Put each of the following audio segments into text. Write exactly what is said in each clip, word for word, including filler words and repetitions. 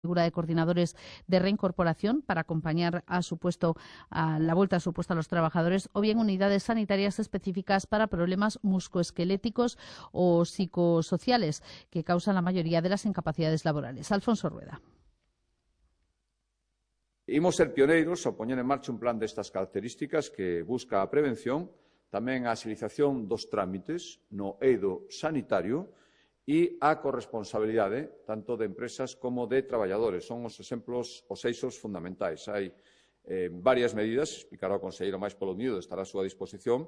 figura de coordinadores de reincorporación para acompañar a su puesto, a la vuelta a su puesto a los trabajadores, o bien unidades sanitarias específicas para problemas musculoesqueléticos o psicosociales que causan la mayoría de las incapacidades laborales. Alfonso Rueda. Imos ser pioneiros ao poñer en marcha un plan destas características que busca a prevención, tamén a agilización dos trámites no eido sanitario e a corresponsabilidade tanto de empresas como de traballadores. Son os exemplos, os eixos fundamentais. Hai eh, varias medidas, explicará o conselleiro máis polo unido, estará a súa disposición,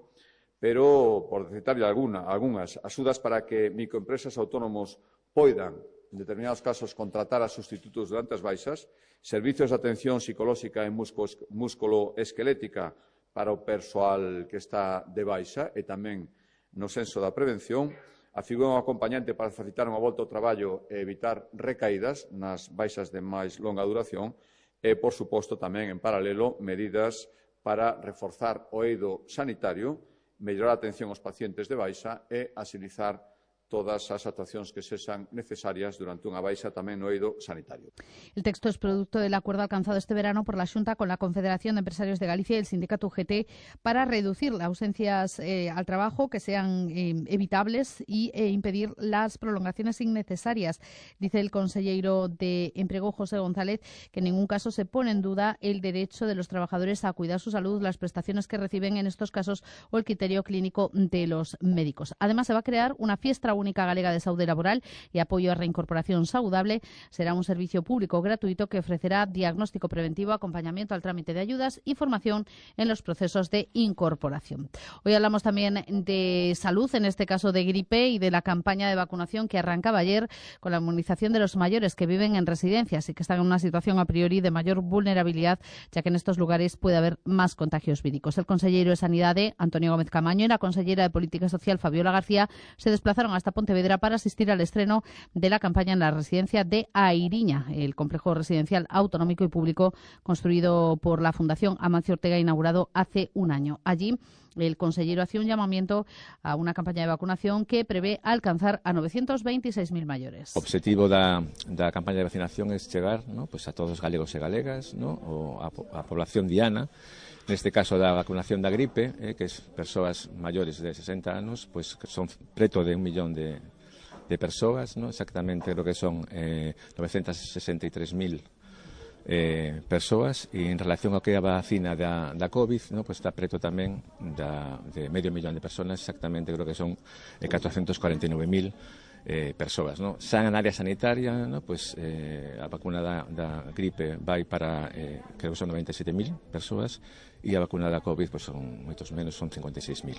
pero, por citarlle alguna, algunhas, axudas para que microempresas autónomos poidan, en determinados casos, contratar a sustitutos durante as baixas, servicios de atención psicolóxica e músculo-esquelética para o persoal que está de baixa e tamén no senso da prevención, a figura un acompañante para facilitar unha volta ao traballo e evitar recaídas nas baixas de máis longa duración e, por suposto, tamén en paralelo, medidas para reforzar o eido sanitario, mellorar a atención aos pacientes de baixa e axilizar todas as actuacións que sexan necesarias durante unha baixa tamén no eido sanitario. El texto es producto del acuerdo alcanzado este verano por la Xunta con la Confederación de Empresarios de Galicia y el sindicato U G T para reducir las ausencias eh, al trabajo que sean eh, evitables y eh, impedir las prolongaciones innecesarias. Dice el consejero de Empleo, José González, que en ningún caso se pone en duda el derecho de los trabajadores a cuidar su salud, las prestaciones que reciben en estos casos o el criterio clínico de los médicos. Además, se va a crear una fiesta única galega de saúde laboral y apoyo a reincorporación saludable. Será un servicio público gratuito que ofrecerá diagnóstico preventivo, acompañamiento al trámite de ayudas y formación en los procesos de incorporación. Hoy hablamos también de salud, en este caso de gripe, y de la campaña de vacunación que arrancaba ayer con la inmunización de los mayores que viven en residencias y que están en una situación a priori de mayor vulnerabilidad, ya que en estos lugares puede haber más contagios víricos. El consejero de Sanidade, Antonio Gómez Camaño, y la consellera de Política Social, Fabiola García, se desplazaron hasta Pontevedra para asistir al estreno de la campaña en la residencia de Airiña, el complejo residencial autonómico y público construido por la Fundación Amancio Ortega, inaugurado hace un año. Allí, el consellero hacía un llamamiento a una campaña de vacunación que prevé alcanzar a novecientos veintiséis mil mayores. O objetivo da, da campaña de vacinación é chegar, ¿no?, pues a todos os galegos e galegas, ¿no?, o a, a población diana, neste caso da vacunación da gripe, eh, que es persoas maiores de sesenta anos, pues que son preto de un millón de, de persoas, ¿no?, exactamente creo que son eh, novecientos sesenta e tres mil eh, persoas, e en relación ao que é a vacina da, da COVID, ¿no?, pues está preto tamén da, de medio millón de persoas, exactamente creo que son eh, catorcientos cuarenta e nove mil Eh, persoas, ¿no? San en área sanitaria, ¿no?, pues eh, a vacuna da, da gripe vai para, eh, creo que son noventa e sete mil persoas, e a vacuna da COVID pues son moitos menos, son cincuenta e seis mil.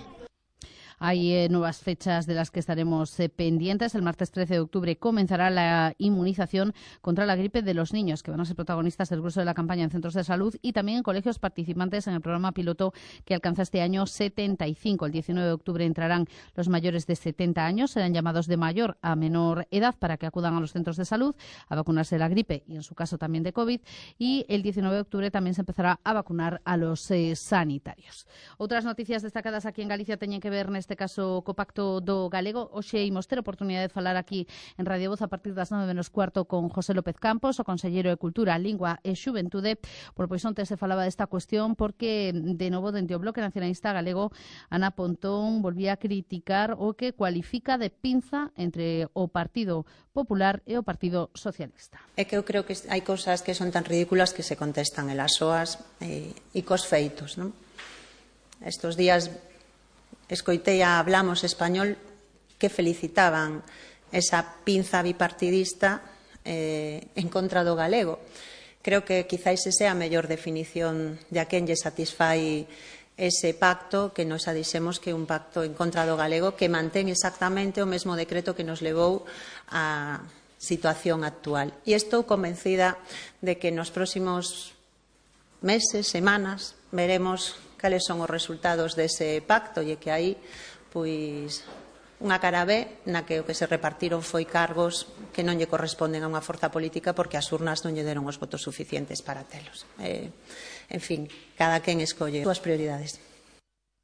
Hay eh, nuevas fechas de las que estaremos eh, pendientes. El martes trece de octubre comenzará la inmunización contra la gripe de los niños, que van a ser protagonistas del grueso de la campaña en centros de salud y también en colegios participantes en el programa piloto que alcanza este año setenta y cinco. El diecinueve de octubre entrarán los mayores de setenta años, serán llamados de mayor a menor edad para que acudan a los centros de salud a vacunarse de la gripe y en su caso también de COVID. Y el diecinueve de octubre también se empezará a vacunar a los eh, sanitarios. Otras noticias destacadas aquí en Galicia teñen que ver neste caso co Pacto do Galego. Hoxe imos ter oportunidade de falar aquí en Radio Voz a partir das nove menos cuarto con José López Campos, o conselleiro de Cultura, Lingua e Xuventude. Por pois onte se falaba desta cuestión porque de novo dende o Bloque Nacionalista Galego Ana Pontón volvía a criticar o que cualifica de pinza entre o Partido Popular e o Partido Socialista. É que eu creo que hai cousas que son tan ridículas que se contestan elas soas e, e cos feitos, non? Estos días escoitei a Hablamos Español que felicitaban esa pinza bipartidista eh, en contra do galego. Creo que quizáis esa é a mellor definición de a quen lle satisfai ese pacto, que nos adixemos que é un pacto en contra do galego que mantén exactamente o mesmo decreto que nos levou á situación actual. E estou convencida de que nos próximos meses, semanas, veremos cales son os resultados dese pacto e que aí, pois, unha cara B na que o que se repartiron foi cargos que non lle corresponden a unha forza política porque as urnas non lle deron os votos suficientes para telos. Eh, en fin, cada quen escolle as súas prioridades.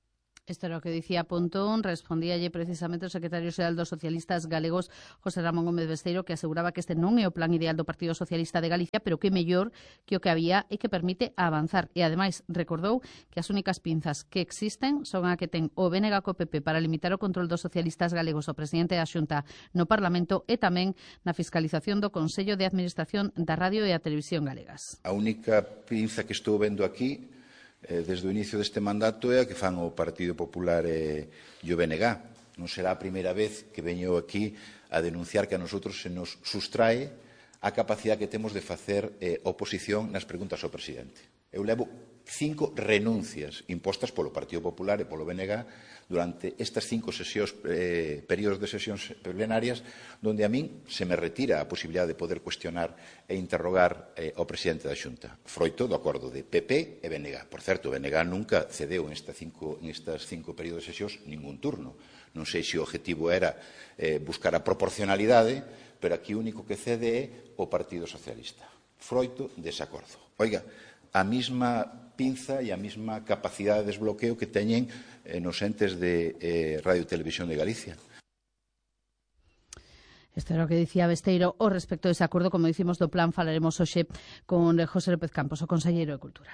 Isto era o que dicía Pontón, respondíalle precisamente o secretario xeral dos socialistas galegos, José Ramón Gómez Besteiro, que aseguraba que este non é o plan ideal do Partido Socialista de Galicia, pero que é mellor que o que había e que permite avanzar. E, ademais, recordou que as únicas pinzas que existen son a que ten o B N G co P P para limitar o control dos socialistas galegos o presidente da Xunta no Parlamento e tamén na fiscalización do Consello de Administración da Radio e a Televisión Galegas. A única pinza que estou vendo aquí desde o inicio deste mandato é a que fan o Partido Popular e o B N G. Non será a primeira vez que veño aquí a denunciar que a nosotros se nos sustrae a capacidade que temos de facer eh, oposición nas preguntas ao presidente. Eu levo cinco renuncias impostas polo Partido Popular e polo B N G durante estas cinco sesións, eh, períodos de sesións plenarias donde a min se me retira a posibilidade de poder cuestionar e interrogar eh, ao presidente da Xunta. Froito do acordo de P P e B N G. Por certo, o B N G nunca cedeu en, esta cinco, en estas cinco períodos de sesións ningún turno. Non sei se o objetivo era eh, buscar a proporcionalidade, pero aquí o único que cede é o Partido Socialista. Froito dese acordo. Oiga, a mesma pinza e a mesma capacidade de desbloqueo que teñen eh, nos entes de eh, Radio e Televisión de Galicia. Isto era o que dicía Besteiro ao respecto dese acordo. Como dicimos do plan, falaremos hoxe con José López Campos, o conselleiro de Cultura.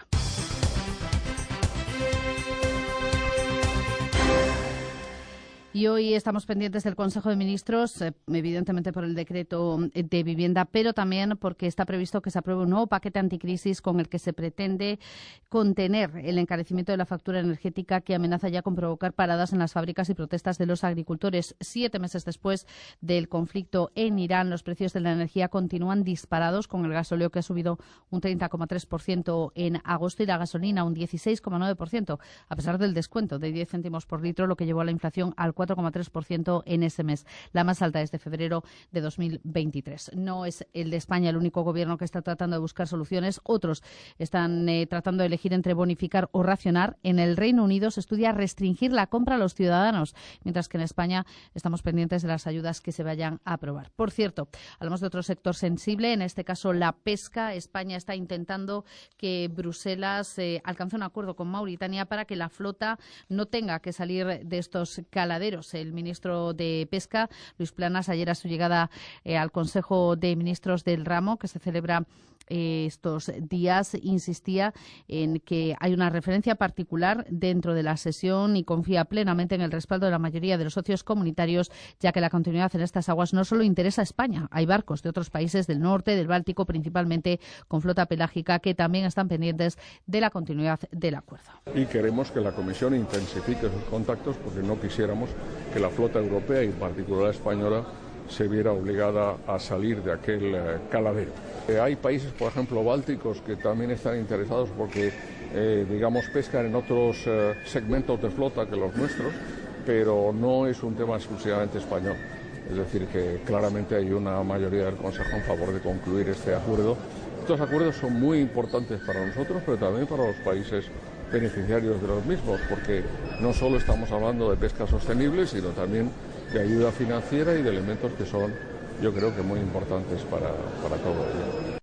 Y hoy estamos pendientes del Consejo de Ministros, eh, evidentemente por el decreto de vivienda, pero también porque está previsto que se apruebe un nuevo paquete anticrisis con el que se pretende contener el encarecimiento de la factura energética que amenaza ya con provocar paradas en las fábricas y protestas de los agricultores. Siete meses después del conflicto en Irán, los precios de la energía continúan disparados, con el gasóleo que ha subido un treinta coma tres por ciento en agosto y la gasolina un dieciséis coma nueve por ciento, a pesar del descuento de diez céntimos por litro, lo que llevó a la inflación al cuatro coma tres por ciento en ese mes, la más alta desde febrero de dos mil veintitrés. No es el de España el único gobierno que está tratando de buscar soluciones. Otros están eh, tratando de elegir entre bonificar o racionar. En el Reino Unido se estudia restringir la compra a los ciudadanos, mientras que en España estamos pendientes de las ayudas que se vayan a aprobar. Por cierto, hablamos de otro sector sensible, en este caso la pesca. España está intentando que Bruselas eh, alcance un acuerdo con Mauritania para que la flota no tenga que salir de estos caladeros. El ministro de Pesca, Luis Planas, ayer a su llegada eh, al Consejo de Ministros del Ramo, que se celebra eh, estos días, insistía en que hay una referencia particular dentro de la sesión y confía plenamente en el respaldo de la mayoría de los socios comunitarios, ya que la continuidad en estas aguas no solo interesa a España. Hay barcos de otros países del norte, del Báltico, principalmente con flota pelágica, que también están pendientes de la continuidad del acuerdo. Y queremos que la Comisión intensifique sus contactos porque no quisiéramos que la flota europea y en particular española se viera obligada a salir de aquel eh, caladero. Eh, hay países, por ejemplo, bálticos, que también están interesados porque, eh, digamos, pescan en otros eh, segmentos de flota que los nuestros, pero no es un tema exclusivamente español. Es decir, que claramente hay una mayoría del Consejo en favor de concluir este acuerdo. Estos acuerdos son muy importantes para nosotros, pero también para los países beneficiarios de los mismos, porque no solo estamos hablando de pesca sostenible, sino también de ayuda financiera y de elementos que son, yo creo que muy importantes para, para todo ello.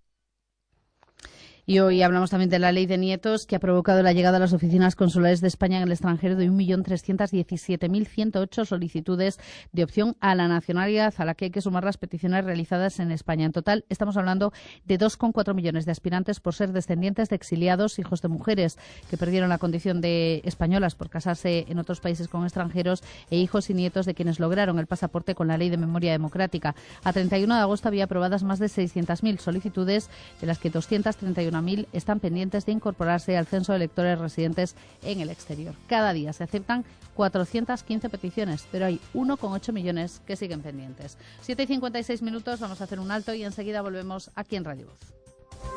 Y hoy hablamos también de la ley de nietos, que ha provocado la llegada a las oficinas consulares de España en el extranjero de un millón trescientos diecisiete mil ciento ocho solicitudes de opción a la nacionalidad, a la que hay que sumar las peticiones realizadas en España. En total, estamos hablando de dos coma cuatro millones de aspirantes por ser descendientes de exiliados, hijos de mujeres que perdieron la condición de españolas por casarse en otros países con extranjeros, e hijos y nietos de quienes lograron el pasaporte con la Ley de Memoria Democrática. A treinta y uno de agosto había aprobadas más de seiscientas mil solicitudes, de las que doscientas treinta y una mil están pendientes de incorporarse al censo de electores residentes en el exterior. Cada día se aceptan cuatrocientas quince peticiones, pero hay uno coma ocho millones que siguen pendientes. siete y cincuenta y seis minutos, vamos a hacer un alto y enseguida volvemos aquí en Radio Voz.